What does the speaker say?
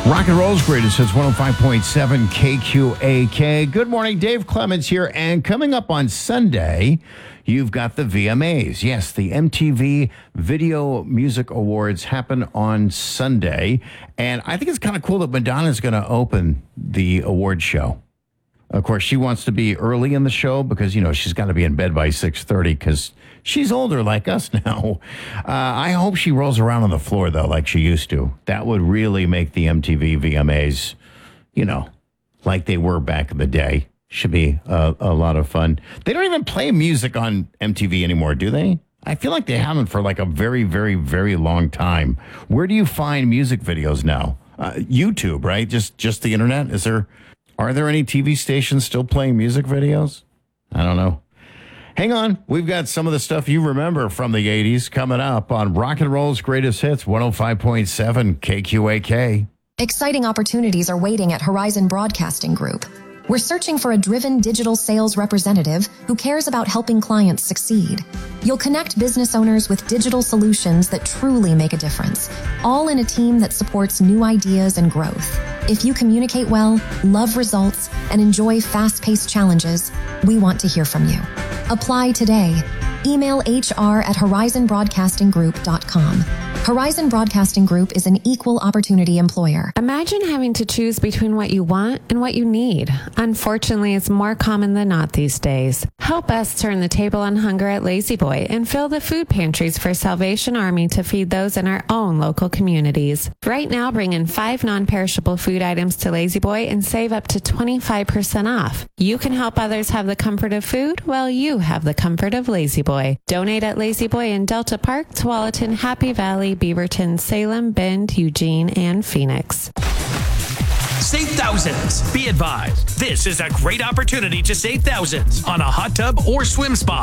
Rock and Roll's greatest hits, 105.7 KQAK. Good morning, Dave Clemens here. And coming up on Sunday, you've got the VMAs. Yes, the MTV Video Music Awards happen on Sunday. And I think it's kind of cool that Madonna's going to open the award show. Of course, she wants to be early in the show because, you know, she's got to be in bed by 6:30 because she's older like us now. I hope she rolls around on the floor, though, like she used to. That would really make the MTV VMAs, you know, like they were back in the day. Should be a lot of fun. They don't even play music on MTV anymore, do they? I feel like they haven't for like a very, very, very long time. Where do you find music videos now? YouTube, right? Just the internet? Are there any TV stations still playing music videos? I don't know. Hang on. We've got some of the stuff you remember from the 80s coming up on Rock and Roll's Greatest Hits, 105.7 KQAK. Exciting opportunities are waiting at Horizon Broadcasting Group. We're searching for a driven digital sales representative who cares about helping clients succeed. You'll connect business owners with digital solutions that truly make a difference, all in a team that supports new ideas and growth. If you communicate well, love results, and enjoy fast-paced challenges, we want to hear from you. Apply today. Email hr@horizonbroadcastinggroup.com. Horizon Broadcasting Group is an equal opportunity employer. Imagine having to choose between what you want and what you need. Unfortunately, it's more common than not these days. Help us turn the table on hunger at Lazy Boy and fill the food pantries for Salvation Army to feed those in our own local communities. Right now, bring in 5 non-perishable food items to Lazy Boy and save up to 25% off. You can help others have the comfort of food while you have the comfort of Lazy Boy. Donate at Lazy Boy in Delta Park, Tualatin, Happy Valley, Beaverton, Salem, Bend, Eugene, and Phoenix. Save thousands. Be advised, this is a great opportunity to save thousands on a hot tub or swim spa.